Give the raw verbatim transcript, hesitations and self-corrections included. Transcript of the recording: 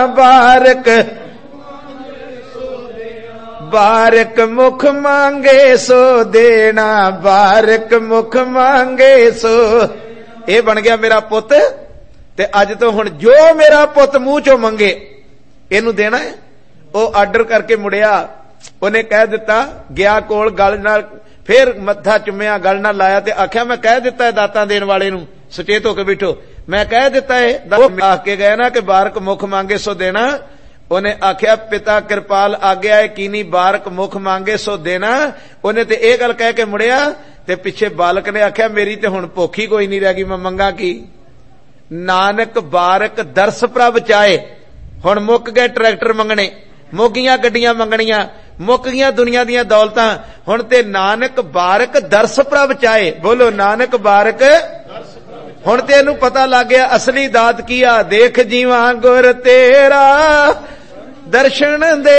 बारक बारक मुख मांगे सो देना, बारक मुख मांगे सो। ये बन गया मेरा पुत, ते अज तो हुण जो मेरा पुत मूंह चो मंगे इनू देना है। वो आर्डर करके मुड़िया, उन्हें कह दिता, गया कोल गल नाल फिर मत्था चुम्या, गल नाल लाया ते आख्या मैं कह दिता है दाता देने वाले नू, सचेत होके बैठो, मैं कह दिता है। आख के गया ना कि बारक मुख मांगे सो देना। उन्हें आख्या पिता कृपाल आग्या है कीनी, बारक मुख मांगे सो देना। उन्हें ते ये गल कह के मुड़िया, ते पिछे बालक ने आख्या मेरी ते हुण भुख ही कोई नहीं रह गई, मैं मंगा की। नानक बारक दरस प्रभ चाहे। हुण मुक गए ट्रैक्टर मंगने, मुक गईयां गड्डियां मंगणियां, मुक गईयां दुनिया दीयां दौलतां, हुण ते नानक बारक दरस प्रभ चाहे। बोलो नानक बारक। हुण ते इहनूं पता लग गया असली दात की आ। देख जीवां गुर तेरा दर्शन दे